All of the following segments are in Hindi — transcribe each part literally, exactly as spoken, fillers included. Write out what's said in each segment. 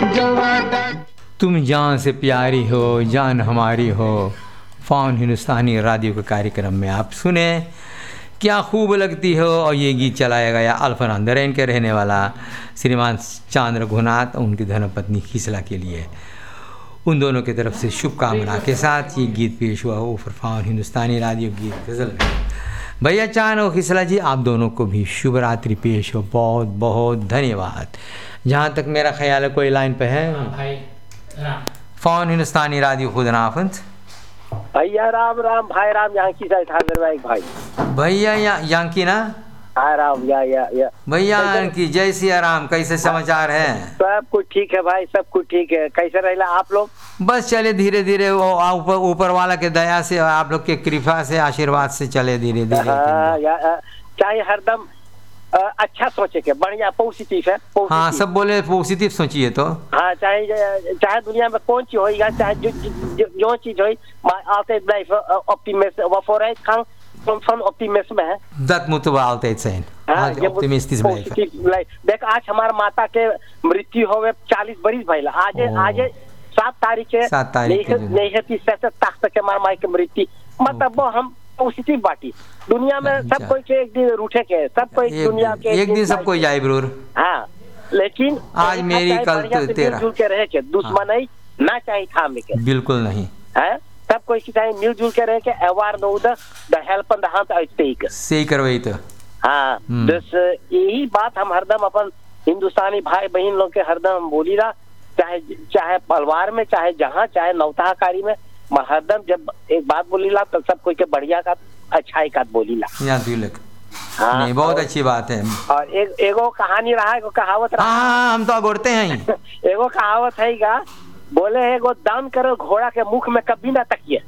तुम जान से प्यारी हो, जान हमारी हो। फ़ॉन हिंदुस्तानी रेडियो के कार्यक्रम में आप सुने क्या खूब लगती हो। और ये गीत चलाया गया अल्फा नरेन के रहने वाला श्रीमान चांद रघुनाथ और उनकी धर्मपत्नी खिसला के लिए। उन दोनों की तरफ से शुभकामना के साथ ये गीत पेश हुआ हो फ़ॉन हिंदुस्तानी रेडियो गीत गज़ल में। भैया चांद और खिसला जी, आप दोनों को भी शुभ रात्रि पेश हो। बहुत बहुत धन्यवाद। जहाँ तक मेरा ख्याल है कोई लाइन पे है भाई राम। फ़ॉन हिंदुस्तानी रेडियो खुद नाफंत भैया राम राम भाई राम यहाँ की साइड हाजिर भाई भाई भैया या, यांकी ना हाँ राम या या या भैया यांकी जय सिया राम। कैसे समाचार हैं? सब कुछ ठीक है भाई, सब कुछ ठीक है। कैसे रहेला आप लोग? बस चले धीरे धीरे, वो ऊपर ऊपर वाला के दया से, आप लोग के कृपा से, आशीर्वाद से चले धीरे धीरे। हाँ या चाहे हरदम अच्छा सोचे के बढ़िया पॉजिटिव है। हाँ सब बोले पॉजिटिव सोचिए तो। हाँ चाहे चाहे दुनिया में कौन चीज होगा, चाहे जो जो चीज हो altijd blijven optimist waarvoor hij kan van optimisme है। Dat moeten we altijd zijn। हाँ optimistisch blijven। देख आज हमारे माता के मृत्यु होवे चालीस बरिस भइला। आज आज सात तारीख के सात तारीख नहीं है तीस से तख्त के हमारे माई के मृत्यु। मतलब हम पॉजिटिव बाटी दुनिया में सब कोई के एक दिन रूठे के सब कोई दुनिया के एक दिन सब कोई जाए ब्रूर। हाँ लेकिन आज मेरी कल तेरा मिलजुल के रहे के दुश्मन ही ना चाहिए था के बिल्कुल नहीं है। सब कोई चाहे मिलजुल के रहे के एवार know the help and the hand आइटेक सही करवाई तो। हाँ बस यही बात हम हरदम अपन हिंदुस्तानी भाई बहन लोग के हरदम बोली रहा, चाहे चाहे परिवार में चाहे जहाँ चाहे नौताकारी में हरदम जब एक बात बोली ला तो सब कोई के बढ़िया का अच्छाई का बोली ला। यहाँ दिलक हाँ नहीं बहुत अच्छी बात है। और एक एगो कहानी रहा एगो कहावत रहा। हाँ हम तो अगोड़ते हैं। एगो कहावत है गा, बोले एगो दान करो घोड़ा के मुख में कभी ना तकिए।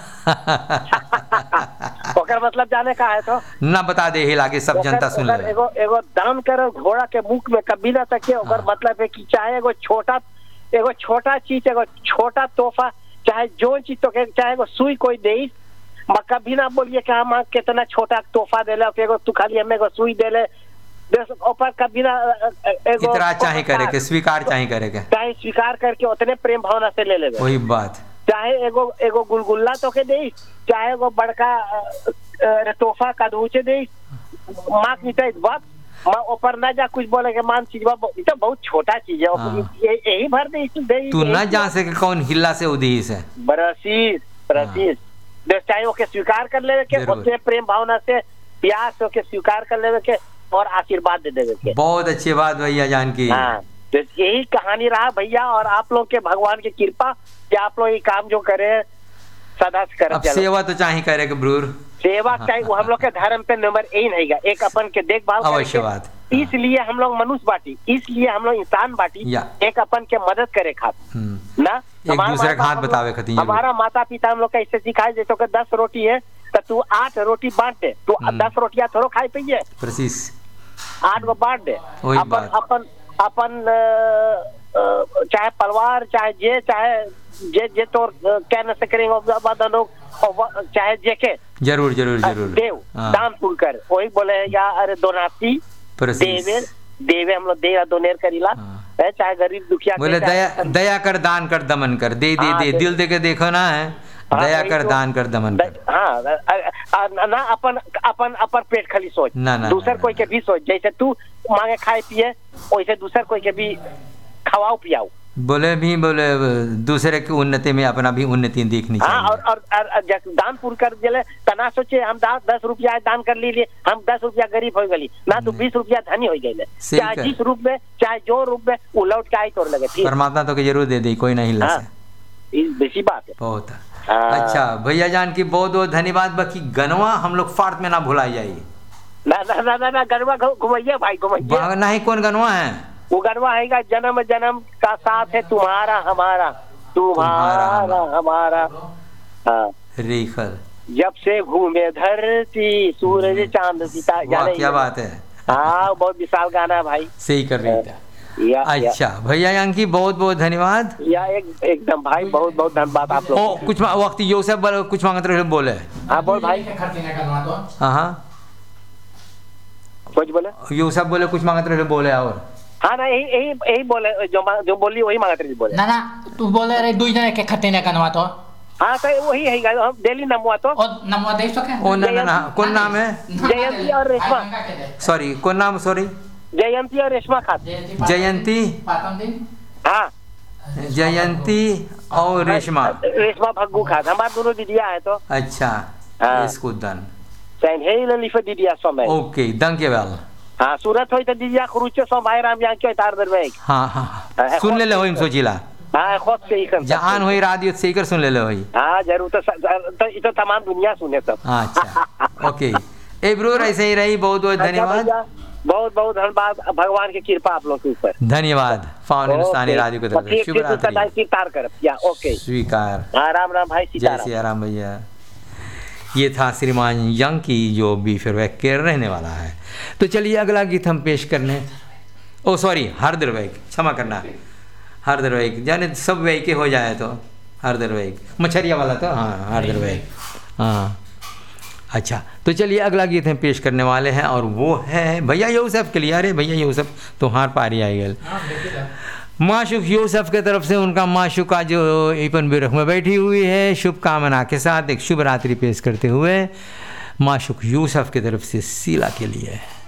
ओकर मतलब जाने का है तो ना बता दे लागे सब जनता सुन ले। एगो एगो दान करो घोड़ा के मुख में कभी ना तकिए। ओकर मतलब है कि चाहे एगो छोटा एगो छोटा चीज एगो छोटा तोहफा चाहे जो चीज तो चाहे एगो सुई कोई दे कभी ना बोलिए कि हम कितना छोटा तोहफा दे ले एगो तू खाली हमें एगो सुई दे ले ऊपर कभी ना एगो इतना चाहे करे के स्वीकार चाहे करे के चाहे स्वीकार करके उतने प्रेम भावना से ले ले। वही बात चाहे एगो एगो गुलगुल्ला तो के दे चाहे एगो बड़का तोहफा का दूचे दे माँ की बात माँ ऊपर ना जा कुछ बोले के मान चीज तो बहुत छोटा चीज है यही भर दे तू ना जा सके कौन हिला से उदीस है बरसीस बरसीस चाहे ओके स्वीकार कर ले के उतने प्रेम भावना से प्यास होके स्वीकार कर ले के और आशीर्वाद दे देवे के। बहुत अच्छी बात भैया जान की। हाँ तो यही कहानी रहा भैया और आप लोग के भगवान की कृपा कि आप लोग ये काम जो करे सदा से करे। अब सेवा तो चाहे करे के ब्रूर सेवा चाहिए वो हम लोग के धर्म पे नंबर एक नहीं गा एक अपन के देखभाल अवश्य बात। इसलिए हम लोग मनुष्य बाटी इसलिए हम लोग इंसान बाटी एक अपन के मदद करे खातिर ना एक दूसरे का हाथ बतावे खातिर। हमारा माता पिता हम लोग का इससे सिखाए जैसे कि दस रोटी है तो तू आठ रोटी बांट दे तू दस रोटियां थोड़ा खाई पिए प्रेसिस आठ को बांट दे। अपन अपन अपन चाहे परिवार चाहे जे चाहे जे जे तो क्या न करेंगे चाहे जे के जरूर जरूर जरूर देव दान पुल कर वही बोले या अरे दोनाती देवे देवे हम लोग दे दोनेर करीला चाहे गरीब दुखिया बोले दया दया कर दान कर दमन कर दे दे दे दिल दे के देखो ना है दया कर दान कर दमन कर। हाँ ना अपन अपन अपन पेट खाली सोच दूसर कोई के भी सोच जैसे तू मांगे खाए पिए वैसे दूसर कोई के भी खवाओ पियाओ। बोले भी बोले दूसरे की उन्नति में अपना भी उन्नति देखनी चाहिए। हाँ और और, और दान पूर्ण कर दिले तना सोचे हम दस रुपया दान कर लीजिए हम दस रुपया गरीब हो गई ना तो बीस रुपया धनी हो गए चाहे जिस रूप में चाहे जो रूप में वो लौट के आई तोड़ लगे परमात्मा तो जरूर दे दे कोई नहीं ला बेसी बात है। बहुत अच्छा भैया जान की बहुत बहुत धन्यवाद। बाकी गनवा हम लोग फार्त में ना भुलाई जाइए ना ना ना ना, ना गनवा घुमाइए भाई घुमाइए नहीं कौन गनवा है वो गनवा है जन्म जन्म का साथ है तुम्हारा हमारा तुम्हारा हमारा। हाँ रेखल जब से घूमे धरती सूरज चांद सितारे क्या बात है। हाँ बहुत विशाल गाना है भाई सही कर रही था। या, अच्छा या, भैया यांकी बहुत बहुत धन्यवाद। या एक एकदम भाई बहुत बहुत धन्यवाद आप लोग। कुछ वक्त यो सब कुछ मांगते रहे बोले। हाँ बोल भाई। हाँ हाँ कुछ बोले यो सब बोले कुछ मांगते रहे बोले और हाँ ना यही यही यही बोले जो मा- जो बोली वही मांगत रही बोले ना ना तू बोले रे दुई जने के खते ने कनवा तो हाँ तो वही है गा- हम डेली नमुआ तो ओ नमवा दे सके ओ ना ना ना कौन नाम है जयंती और रेशमा। सॉरी कौन नाम सॉरी जयंती और रेशमा खात जयंती पातम दिन हाँ जयंती और रेशमा रेशमा भग्गू खात हमारे दोनों दीदिया है तो अच्छा हाँ। इसको दन सैन हे लिफे दीदिया समय ओके dankjewel हाँ सूरत होई तो दीदिया खरुचे सो भाई राम yang क्यों तार दरवेग हाँ हाँ सुन ले लो हिम सोचिला हाँ खुद से ही कर जहान हुई रादियो सेकर सुन ले लो हुई हाँ जरूर तो तो ये तो तमाम दुनिया सुने सब अच्छा ओके ए ब्रोर ऐसे ही रही बहुत बहुत धन्यवाद बहुत बहुत धन्यवाद भगवान की कृपा आप लोग के ऊपर धन्यवाद फाउन हिंदुस्तानी रादियो की तरफ से शुभ रात्रि स्वीकार कर या ओके स्वीकार हाँ राम राम भाई जय सीताराम सिया राम भैया ये था श्रीमान यंग की जो बी फिरवैक के रहने वाला है। तो चलिए अगला गीत हम पेश करने ओ सॉरी हरदर वैक क्षमा करना हरदर वैक जाने सब वैके हो जाए तो हरदर वैक मछरिया वाला तो हाँ हरदर वैक हाँ अच्छा तो चलिए अगला गीत हम पेश करने वाले हैं और वो है भैया यूसुफ के लिए। अरे भैया यूसुफ तो हार पारी आई गल माशुक यूसुफ के तरफ से उनका माशुका जो इपन बिरख में बैठी हुई है शुभकामना के साथ एक शुभ रात्रि पेश करते हुए माशुक यूसुफ की तरफ से सीला के लिए।